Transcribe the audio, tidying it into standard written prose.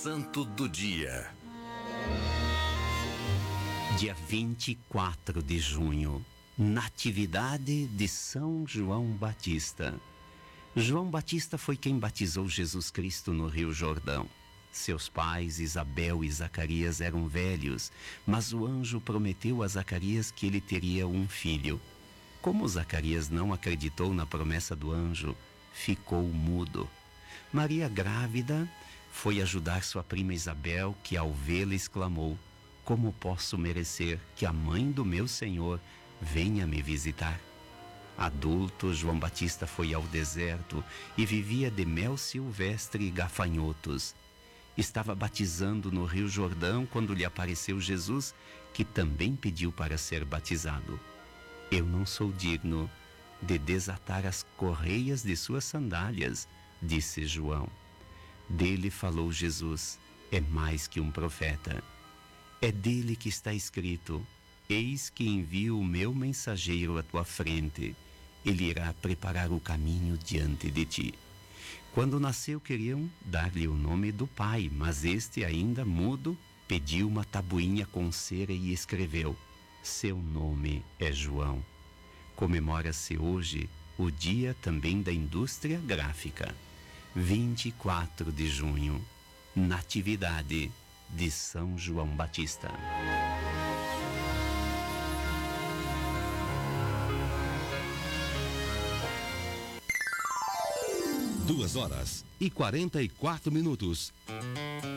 Santo do Dia. Dia 24 de junho, Natividade de São João Batista. João Batista foi quem batizou Jesus Cristo no Rio Jordão. Seus pais, Isabel e Zacarias, eram velhos, mas o anjo prometeu a Zacarias que ele teria um filho. Como Zacarias não acreditou na promessa do anjo, ficou mudo. Maria, grávida, foi ajudar sua prima Isabel, que ao vê-la exclamou: como posso merecer que a mãe do meu Senhor venha me visitar? Adulto, João Batista foi ao deserto e vivia de mel silvestre e gafanhotos. Estava batizando no Rio Jordão quando lhe apareceu Jesus, que também pediu para ser batizado. Eu não sou digno de desatar as correias de suas sandálias, disse João. Dele falou Jesus: é mais que um profeta. É dele que está escrito: eis que envio o meu mensageiro à tua frente. Ele irá preparar o caminho diante de ti. Quando nasceu, queriam dar-lhe o nome do pai, mas este, ainda mudo, pediu uma tabuinha com cera e escreveu: seu nome é João. Comemora-se hoje o dia também da indústria gráfica. 24 de junho, Natividade de São João Batista. 2h44.